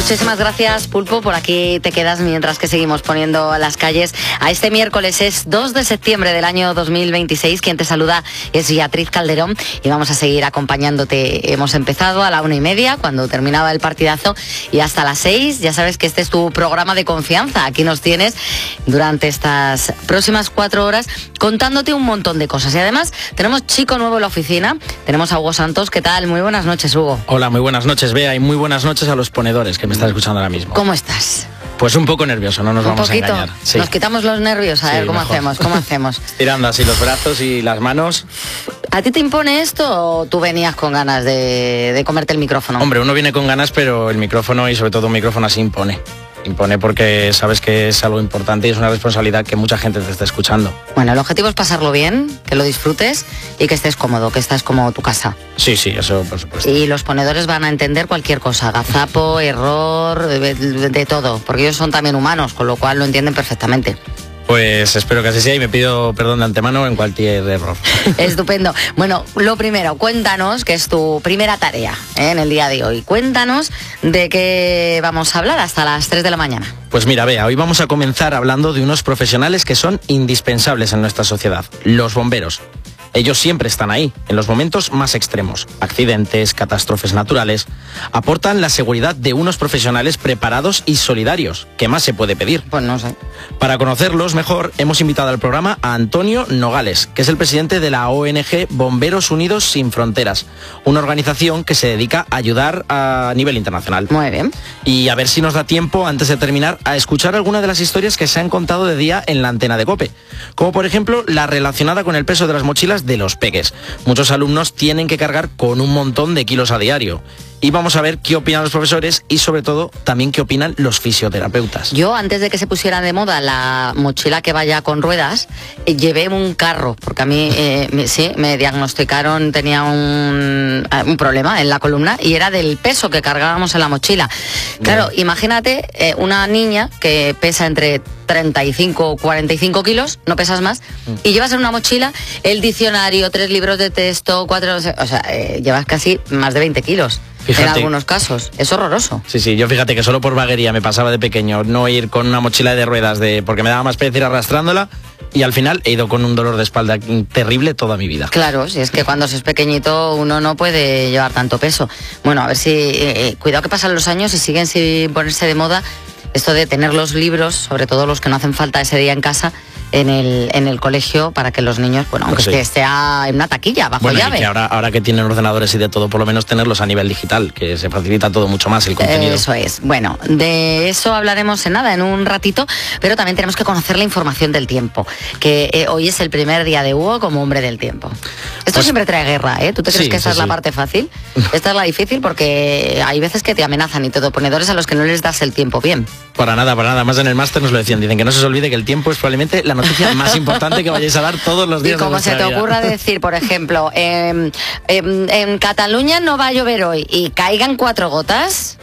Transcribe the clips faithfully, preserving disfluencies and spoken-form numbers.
Muchísimas gracias, Pulpo, por aquí te quedas mientras que seguimos poniendo a las calles a este miércoles. Es dos de septiembre del año dos mil veintiséis. Quien te saluda es Beatriz Calderón y vamos a seguir acompañándote. Hemos empezado a la una y media cuando terminaba el partidazo y hasta las seis. Ya sabes que este es tu programa de confianza. Aquí nos tienes durante estas próximas cuatro horas contándote un montón de cosas. Y además tenemos chico nuevo en la oficina. Tenemos a Hugo Santos. ¿Qué tal? Muy buenas noches, Hugo. Hola, muy buenas noches, Bea, y muy buenas noches a los ponedores que me están escuchando ahora mismo. ¿Cómo estás? Pues un poco nervioso, no nos ¿Un vamos poquito? a engañar. Sí. Nos quitamos los nervios, a Sí, ver cómo mejor. hacemos, cómo hacemos. Tirando así los brazos y las manos. ¿A ti te impone esto o tú venías con ganas de, de comerte el micrófono? Hombre, uno viene con ganas, pero el micrófono y sobre todo un micrófono así impone. Impone porque sabes que es algo importante y es una responsabilidad que mucha gente te está escuchando. Bueno, el objetivo es pasarlo bien, que lo disfrutes y que estés cómodo, que estás como tu casa. Sí, sí, eso por supuesto. Y los ponedores van a entender cualquier cosa, gazapo, error, de, de- de todo, porque ellos son también humanos, con lo cual lo entienden perfectamente. Pues espero que así sea y me pido perdón de antemano en cualquier error. Estupendo. Bueno, lo primero, cuéntanos, que es tu primera tarea, ¿eh? En el día de hoy. Cuéntanos de qué vamos a hablar hasta las tres de la mañana. Pues mira, Bea, hoy vamos a comenzar hablando de unos profesionales que son indispensables en nuestra sociedad, los bomberos. Ellos siempre están ahí, en los momentos más extremos, accidentes, catástrofes naturales. Aportan la seguridad de unos profesionales preparados y solidarios. ¿Qué más se puede pedir? Pues no sé. Para conocerlos mejor, hemos invitado al programa a Antonio Nogales, que es el presidente de la O N G Bomberos Unidos Sin Fronteras, una organización que se dedica a ayudar a nivel internacional. Muy bien. Y a ver si nos da tiempo, antes de terminar, a escuchar algunas de las historias que se han contado de día en la antena de COPE. Como por ejemplo, la relacionada con el peso de las mochilas de los peques. Muchos alumnos tienen que cargar con un montón de kilos a diario. Y vamos a ver qué opinan los profesores y sobre todo también qué opinan los fisioterapeutas. Yo, antes de que se pusiera de moda la mochila que vaya con ruedas, eh, llevé un carro, porque a mí eh, me, sí, me diagnosticaron, tenía un, eh, un problema en la columna y era del peso que cargábamos en la mochila. Claro, Bien. imagínate eh, una niña que pesa entre treinta y cinco o cuarenta y cinco kilos, no pesas más, y llevas en una mochila el diccionario, tres libros de texto, cuatro, o sea, eh, llevas casi más de veinte kilos. En Fíjate. algunos casos. Es horroroso. Sí, sí, yo fíjate que solo por vaguería me pasaba de pequeño no ir con una mochila de ruedas de porque me daba más pereza ir arrastrándola y al final he ido con un dolor de espalda terrible toda mi vida. Claro, si es que cuando se es pequeñito uno no puede llevar tanto peso. Bueno, a ver si... eh, eh, cuidado que pasan los años y siguen sin ponerse de moda esto de tener los libros, sobre todo los que no hacen falta ese día en casa, en el, en el colegio para que los niños, bueno, aunque Pues sí. esté en una taquilla, bajo Bueno, llave. y que ahora, ahora que tienen ordenadores y de todo, por lo menos tenerlos a nivel digital, que se facilita todo mucho más el contenido. Eso es. Bueno, de eso hablaremos en nada, en un ratito, pero también tenemos que conocer la información del tiempo, que eh, hoy es el primer día de Hugo como hombre del tiempo. Esto Pues- siempre trae guerra, ¿eh? ¿Tú te crees Sí, que esa sí, es la sí. parte fácil? Esta es la difícil porque hay veces que te amenazan y todo, ponedores a los que no les das el tiempo bien. Para nada, para nada. Más en el máster nos lo decían. Dicen que no se os olvide que el tiempo es probablemente la noticia más importante que vayáis a dar todos los Y días de como se vuestra te vida. ocurra decir, por ejemplo, em, em, en Cataluña no va a llover hoy y caigan cuatro gotas,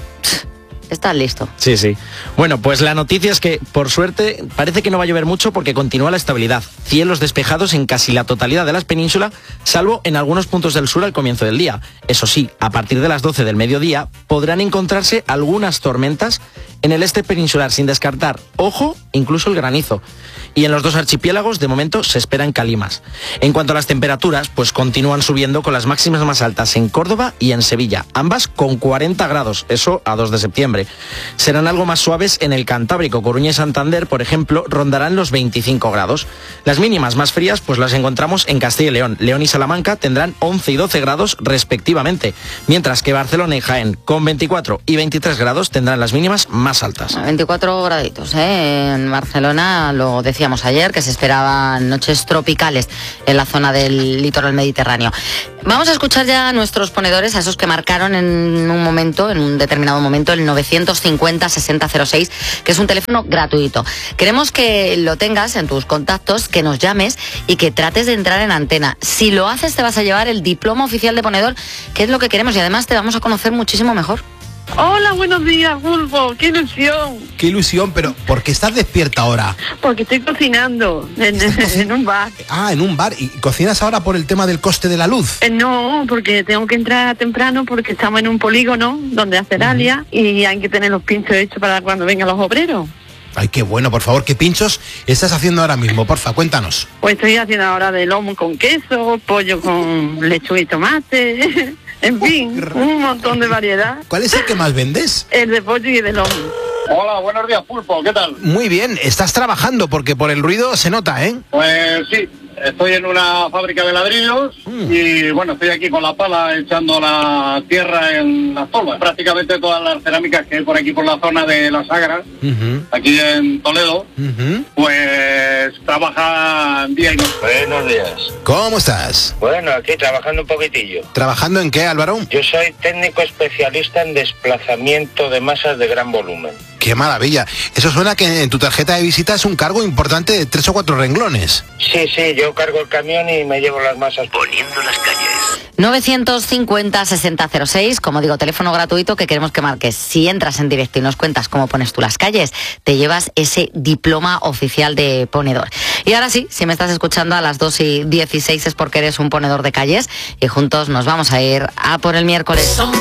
estás listo. Sí, sí. Bueno, pues la noticia es que, por suerte, parece que no va a llover mucho porque continúa la estabilidad. Cielos despejados en casi la totalidad de la península, salvo en algunos puntos del sur al comienzo del día. Eso sí, a partir de las doce del mediodía podrán encontrarse algunas tormentas en el este peninsular, sin descartar, ojo, incluso el granizo. Y en los dos archipiélagos, de momento, se esperan calimas. En cuanto a las temperaturas, pues continúan subiendo con las máximas más altas en Córdoba y en Sevilla, ambas con cuarenta grados, eso a dos de septiembre. Serán algo más suaves en el Cantábrico, Coruña y Santander, por ejemplo, rondarán los veinticinco grados. Las mínimas más frías, pues las encontramos en Castilla y León. León y Salamanca tendrán once y doce grados respectivamente, mientras que Barcelona y Jaén, con veinticuatro y veintitrés grados, tendrán las mínimas más altas. veinticuatro graditos, ¿eh? En Barcelona, lo decíamos ayer, que se esperaban noches tropicales en la zona del litoral mediterráneo. Vamos a escuchar ya a nuestros ponedores, a esos que marcaron en un momento, en un determinado momento, el novecientos cincuenta sesenta cero seis, que es un teléfono gratuito. Queremos que lo tengas en tus contactos, que nos llames y que trates de entrar en antena. Si lo haces, te vas a llevar el diploma oficial de ponedor, que es lo que queremos, y además te vamos a conocer muchísimo mejor. Hola, buenos días, Pulpo. ¡Qué ilusión! ¡Qué ilusión! Pero ¿por qué estás despierta ahora? Porque estoy cocinando en, en un bar. Ah, en un bar. ¿Y cocinas ahora por el tema del coste de la luz? Eh, no, porque tengo que entrar temprano porque estamos en un polígono donde hacer alia y hay que tener los pinchos hechos para cuando vengan los obreros. Ay, qué bueno, por favor. ¿Qué pinchos estás haciendo ahora mismo? Porfa, cuéntanos. Pues estoy haciendo ahora de lomo con queso, pollo con lechuga y tomate, en fin, un montón de variedad. ¿Cuál es el que más vendes? El de pollo y de lomo. Hola, buenos días, Pulpo, ¿qué tal? Muy bien, estás trabajando porque por el ruido se nota, ¿eh? Pues sí, estoy en una fábrica de ladrillos mm. y bueno, estoy aquí con la pala echando la tierra en las tolvas. Prácticamente todas las cerámicas que hay por aquí por la zona de la Sagra, uh-huh. aquí en Toledo, uh-huh. pues trabajan día y noche. Buenos días. ¿Cómo estás? Bueno, aquí trabajando un poquitillo. ¿Trabajando en qué, Álvaro? Yo soy técnico especialista en desplazamiento de masas de gran volumen. ¡Qué maravilla! Eso suena que en tu tarjeta de visita es un cargo importante de tres o cuatro renglones. Sí, sí, yo cargo el camión y me llevo las masas poniendo las calles. novecientos cincuenta, sesenta cero seis, como digo, teléfono gratuito que queremos que marques. Si entras en directo y nos cuentas cómo pones tú las calles, te llevas ese diploma oficial de ponedor. Y ahora sí, si me estás escuchando a las dos y dieciséis es porque eres un ponedor de calles y juntos nos vamos a ir a por el miércoles.